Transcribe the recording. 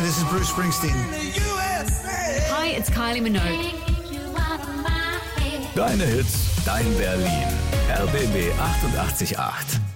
this is Bruce Springsteen. Hi, it's Kylie Minogue. Deine Hits, dein Berlin. RBB 88.8.